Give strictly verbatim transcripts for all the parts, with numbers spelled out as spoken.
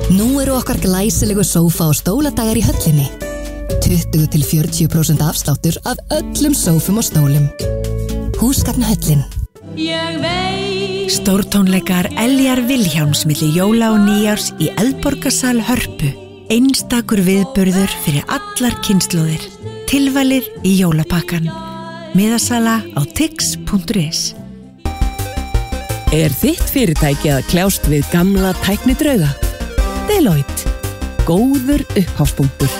Nú eru okkar glæsilegu sófa og stóladagar í höllinni. tuttugu til fjörutíu prósent afsláttur af öllum sófum og stólum. Húsgagnahöllin. Stórtónleikar Eljar Vilhjálms milli jóla og nýjárs í Eldborgarsal Hörpu. Einstakur viðburður fyrir allar kynslóðir. Tilvalið í jólapakkan. Miðasala á tix punktur is. Er þitt fyrirtæki að kljást við gamla tæknidrauga? Deloitte. Góður upphafspunktur.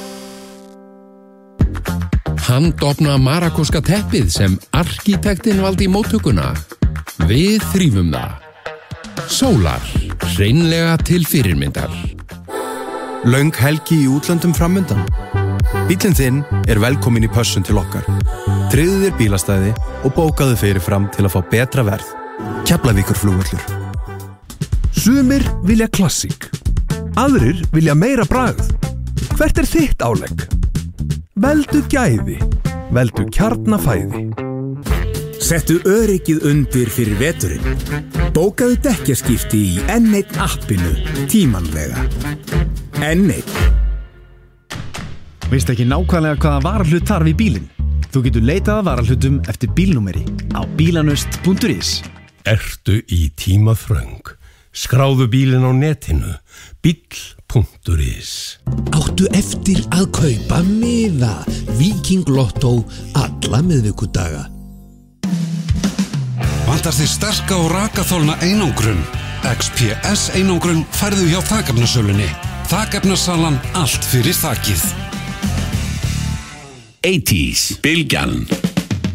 Handofna marakóska teppið sem arkitektinn valdi í móttökuna. Við þrífum það. Sólar, hreinlega til fyrirmyndar. Löng helgi í útlöndum framundan. Bíllinn þinn er velkomin í pössun til okkar. Tryggðu þér bílastæði og bókaðu fyrirfram til að fá betra verð. Keflavíkurflugvöllur. Sumir vilja klassík. Aðrir vilja meira bragð. Hvert er þitt álegg? Veldu gæði. Veldu kjarnafæði. Settu öryggið undir fyrir veturinn. Bókaðu dekkjaskipti í N einn appinu tímanlega. N einn. Veistu ekki nákvæmlega hvaða varahlut þarf í bílinn? Þú getur leitað að varahlutum eftir bílnúmeri á bílanust punktur is. Ertu í tímaþröng? Skráðu bílinn á netinu bíll punktur is. Áttu eftir að kaupa miða Viking Lotto alla miðvikudaga. Vantar þig sterka og rakaþolna einangrun? X P S einangrun færðu hjá þakefnasölunni. Þakefnasalan allt fyrir þakið. eighties, Bylgjan.